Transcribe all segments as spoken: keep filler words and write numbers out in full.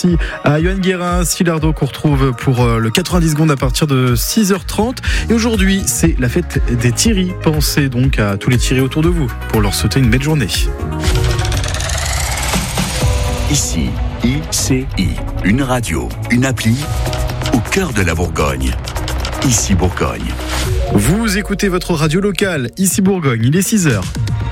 Merci à Yoann Guérin, Silardo qu'on retrouve pour le quatre-vingt-dix secondes à partir de six heures trente. Et aujourd'hui, c'est la fête des Thierry. Pensez donc à tous les Thierry autour de vous pour leur souhaiter une belle journée. Ici, I C I, une radio, une appli au cœur de la Bourgogne. Ici Bourgogne. Vous écoutez votre radio locale, Ici Bourgogne, il est six heures.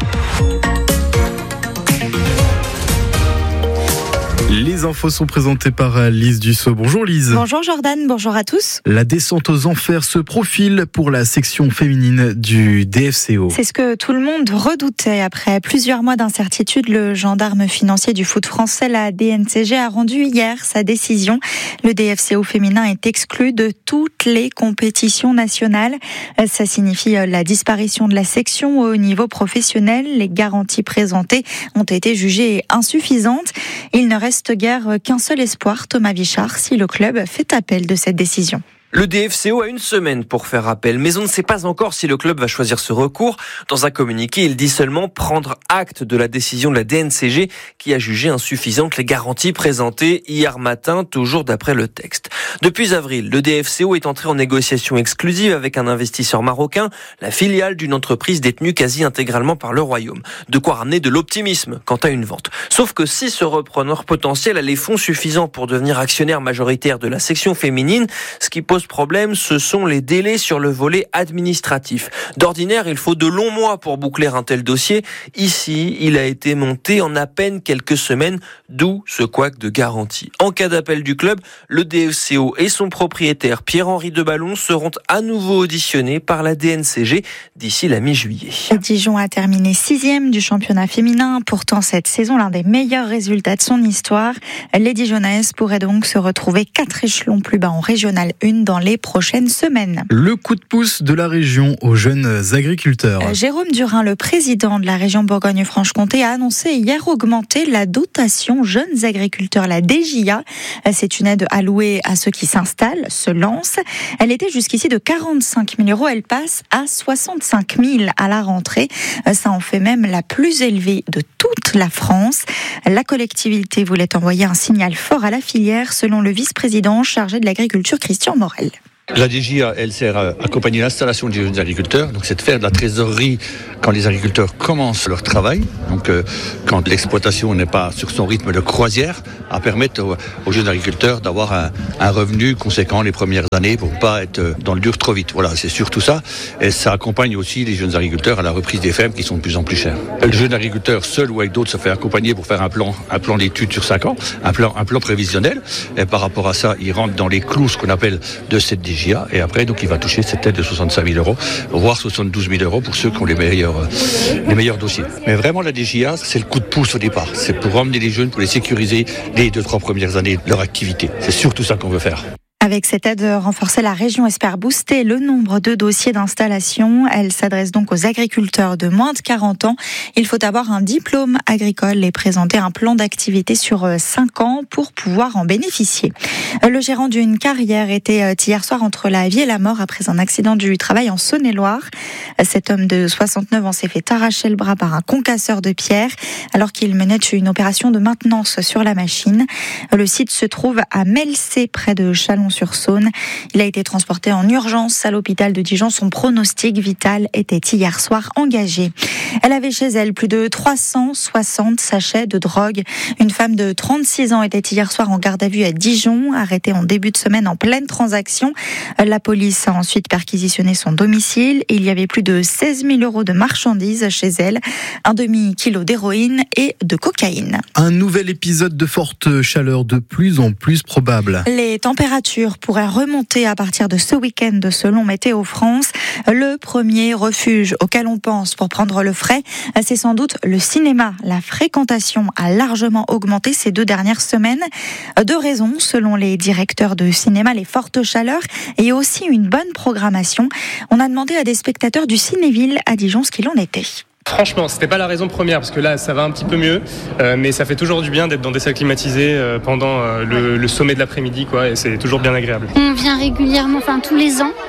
Les infos sont présentées par Lise Dussault. Bonjour Lise. Bonjour Jordan, bonjour à tous. La descente aux enfers se profile pour la section féminine du D F C O. C'est ce que tout le monde redoutait. Après plusieurs mois d'incertitude, le gendarme financier du foot français, la D N C G, a rendu hier sa décision. Le D F C O féminin est exclu de toutes les compétitions nationales. Ça signifie la disparition de la section au niveau professionnel. Les garanties présentées ont été jugées insuffisantes. Il ne reste guère qu'un seul espoir, Thomas Vichard, si le club fait appel de cette décision. Le D F C O a une semaine pour faire appel, mais on ne sait pas encore si le club va choisir ce recours. Dans un communiqué, il dit seulement prendre acte de la décision de la D N C G qui a jugé insuffisantes les garanties présentées hier matin, toujours d'après le texte. Depuis avril, le D F C O est entré en négociation exclusive avec un investisseur marocain, la filiale d'une entreprise détenue quasi intégralement par le Royaume. De quoi ramener de l'optimisme quant à une vente. Sauf que si ce repreneur potentiel a les fonds suffisants pour devenir actionnaire majoritaire de la section féminine, ce qui pose problème, ce sont les délais sur le volet administratif. D'ordinaire, il faut de longs mois pour boucler un tel dossier. Ici, il a été monté en à peine quelques semaines, d'où ce couac de garantie. En cas d'appel du club, le D F C O et son propriétaire Pierre-Henri Deballon seront à nouveau auditionnés par la D N C G d'ici la mi-juillet. Dijon a terminé sixième du championnat féminin. Pourtant, cette saison, l'un des meilleurs résultats de son histoire. Les Dijonnaises pourraient donc se retrouver quatre échelons plus bas en régional un dans les prochaines semaines. Le coup de pouce de la région aux jeunes agriculteurs. Euh, Jérôme Durin, le président de la région Bourgogne-Franche-Comté, a annoncé hier augmenter la dotation jeunes agriculteurs, la D J A. C'est une aide allouée à ceux qui s'installent, se lancent. Elle était jusqu'ici de quarante-cinq mille euros. Elle passe à soixante-cinq mille à la rentrée. Ça en fait même la plus élevée de toute la France. La collectivité voulait envoyer un signal fort à la filière, selon le vice-président chargé de l'agriculture, Christian Morel. La D J A, elle sert à accompagner l'installation des jeunes agriculteurs. Donc, c'est de faire de la trésorerie quand les agriculteurs commencent leur travail. Donc, euh, quand l'exploitation n'est pas sur son rythme de croisière, à permettre aux, aux jeunes agriculteurs d'avoir un, un revenu conséquent les premières années pour pas être dans le dur trop vite. Voilà, c'est surtout ça. Et ça accompagne aussi les jeunes agriculteurs à la reprise des fermes qui sont de plus en plus chères. Le jeune agriculteur, seul ou avec d'autres, se fait accompagner pour faire un plan, un plan d'études sur cinq ans, un plan, un plan prévisionnel. Et par rapport à ça, il rentre dans les clous, ce qu'on appelle de cette D J A. Et après, donc, il va toucher cette aide de soixante-cinq mille euros, voire soixante-douze mille euros pour ceux qui ont les meilleurs, euh, les meilleurs dossiers. Mais vraiment, la D J A, c'est le coup de pouce au départ. C'est pour emmener les jeunes, pour les sécuriser les deux, trois premières années de leur activité. C'est surtout ça qu'on veut faire. Avec cette aide renforcée, la région espère booster le nombre de dossiers d'installation. Elle s'adresse donc aux agriculteurs de moins de quarante ans. Il faut avoir un diplôme agricole et présenter un plan d'activité sur cinq ans pour pouvoir en bénéficier. Le gérant d'une carrière était hier soir entre la vie et la mort après un accident du travail en Saône-et-Loire. Cet homme de soixante-neuf ans s'est fait arracher le bras par un concasseur de pierre alors qu'il menait une opération de maintenance sur la machine. Le site se trouve à Melcé, près de Chalon-sur-Saône. Il a été transporté en urgence à l'hôpital de Dijon. Son pronostic vital était hier soir engagé. Elle avait chez elle plus de trois cent soixante sachets de drogue. Une femme de trente-six ans était hier soir en garde à vue à Dijon, arrêtée en début de semaine en pleine transaction. La police a ensuite perquisitionné son domicile. Il y avait plus de seize mille euros de marchandises chez elle, un demi-kilo d'héroïne et de cocaïne. Un nouvel épisode de forte chaleur de plus en plus probable. Les températures pourraient remonter à partir de ce week-end selon Météo France. Le premier refuge auquel on pense pour prendre le frais, c'est sans doute le cinéma. La fréquentation a largement augmenté ces deux dernières semaines. Deux raisons, selon les directeurs de cinéma, les fortes chaleurs et aussi une bonne programmation. On a demandé à des spectateurs du Cinéville à Dijon ce qu'il en était. Franchement, c'était pas la raison première, parce que là, ça va un petit peu mieux, euh, mais ça fait toujours du bien d'être dans des salles climatisées euh, pendant euh, le, le sommet de l'après-midi, quoi, et c'est toujours bien agréable. On vient régulièrement, enfin tous les ans,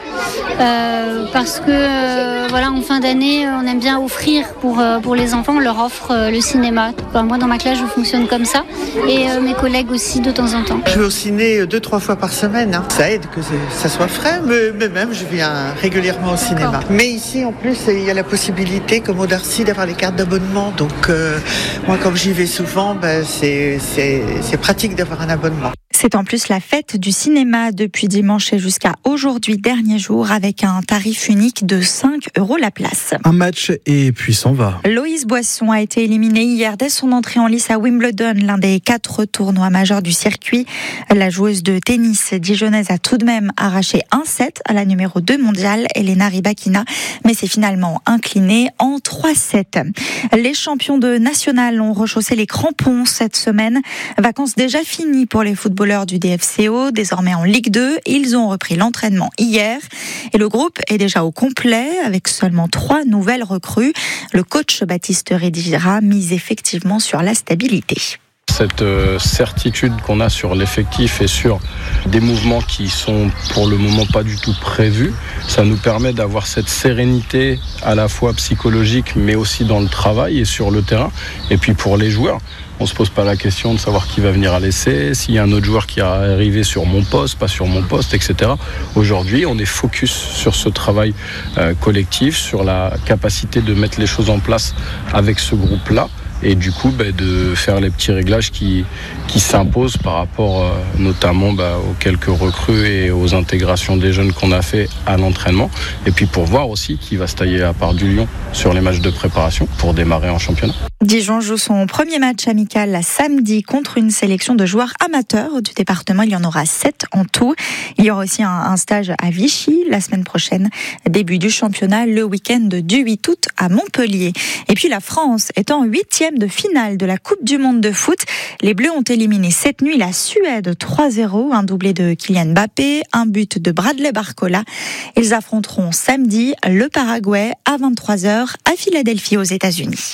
euh, parce que euh, voilà, en fin d'année, on aime bien offrir pour, euh, pour les enfants, on leur offre euh, le cinéma. Enfin, moi, dans ma classe, je fonctionne comme ça, et euh, mes collègues aussi de temps en temps. Je vais au ciné deux, trois fois par semaine. Hein. Ça aide que ça soit frais, mais, mais même je viens régulièrement au cinéma. D'accord. Mais ici, en plus, il y a la possibilité, comme au Darcy, d'avoir les cartes d'abonnement. Donc, euh, moi, comme j'y vais souvent, ben, c'est, c'est, c'est pratique d'avoir un abonnement. C'est en plus la fête du cinéma depuis dimanche et jusqu'à aujourd'hui, dernier jour, avec un tarif unique de cinq euros la place. Un match et puis s'en va. Loïse Boisson a été éliminée hier dès son entrée en lice à Wimbledon, l'un des quatre tournois majeurs du circuit. La joueuse de tennis dijonnaise a tout de même arraché un set à la numéro deux mondiale, Elena Rybakina, mais s'est finalement inclinée en trois sept. Les champions de national ont rechaussé les crampons cette semaine. Vacances déjà finies pour les footballeurs du D F C O, désormais en Ligue deux. Ils ont repris l'entraînement hier et le groupe est déjà au complet avec seulement trois nouvelles recrues. Le coach Baptiste Rédira mise effectivement sur la stabilité. Cette certitude qu'on a sur l'effectif et sur des mouvements qui sont pour le moment pas du tout prévus, ça nous permet d'avoir cette sérénité à la fois psychologique mais aussi dans le travail et sur le terrain. Et puis pour les joueurs, on ne se pose pas la question de savoir qui va venir à l'essai, s'il y a un autre joueur qui est arrivé sur mon poste, pas sur mon poste, et cetera. Aujourd'hui, on est focus sur ce travail euh, collectif, sur la capacité de mettre les choses en place avec ce groupe-là. Et du coup, bah, de faire les petits réglages qui, qui s'imposent par rapport euh, notamment bah, aux quelques recrues et aux intégrations des jeunes qu'on a fait à l'entraînement. Et puis pour voir aussi qui va se tailler à part du Lyon sur les matchs de préparation pour démarrer en championnat. Dijon joue son premier match amical samedi contre une sélection de joueurs amateurs du département. Il y en aura sept en tout. Il y aura aussi un, un stage à Vichy la semaine prochaine. Début du championnat le week-end du huit août à Montpellier. Et puis la France est en huitième de finale de la Coupe du Monde de foot. Les Bleus ont éliminé cette nuit la Suède trois zéro. Un doublé de Kylian Mbappé, un but de Bradley Barcola. Ils affronteront samedi le Paraguay à vingt-trois heures à Philadelphie aux États-Unis.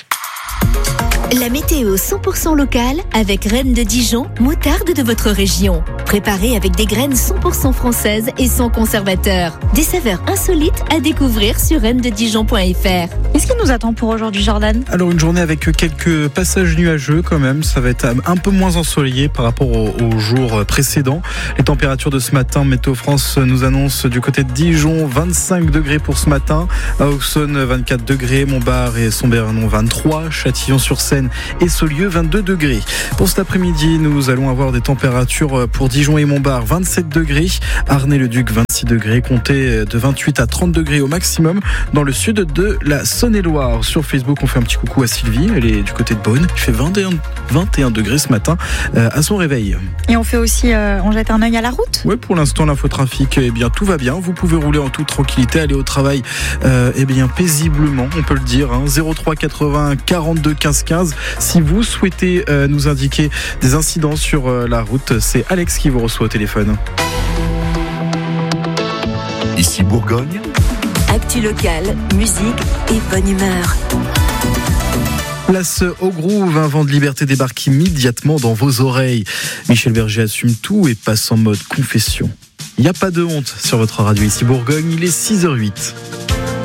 La météo cent pour cent locale avec Reine de Dijon, moutarde de votre région. Préparée avec des graines cent pour cent françaises et sans conservateur. Des saveurs insolites à découvrir sur reine de dijon point f r. Qu'est-ce qui nous attend pour aujourd'hui, Jordan ? Alors une journée avec quelques passages nuageux quand même. Ça va être un peu moins ensoleillé par rapport au, au jour précédent. Les températures de ce matin, Météo France nous annonce du côté de Dijon vingt-cinq degrés pour ce matin. À Auxonne vingt-quatre degrés, Montbard et Sombernon vingt-trois, Châtillon-sur-Seine et Saulieu vingt-deux degrés. Pour cet après-midi, nous allons avoir des températures pour Dijon et Montbard vingt-sept degrés, Arnay-le-Duc vingt-six degrés, comptez de vingt-huit à trente degrés au maximum dans le sud de la Saône-et-Loire. Sur Facebook, on fait un petit coucou à Sylvie, elle est du côté de Beaune, il fait vingt et un, vingt et un degrés ce matin euh, à son réveil. Et on fait aussi, euh, on jette un œil à la route ? Oui, pour l'instant l'infotrafic, eh bien tout va bien, vous pouvez rouler en toute tranquillité, aller au travail euh, eh bien paisiblement, on peut le dire, hein. zéro trois quatre-vingts quarante-deux quinze quinze. Si vous souhaitez euh, nous indiquer des incidents sur euh, la route, c'est Alex qui vous reçoit au téléphone. Ici Bourgogne. Actu locale, musique et bonne humeur. Place au groove, un vent de liberté débarque immédiatement dans vos oreilles. Michel Berger assume tout et passe en mode confession. Il n'y a pas de honte sur votre radio Ici Bourgogne, il est six heures huit.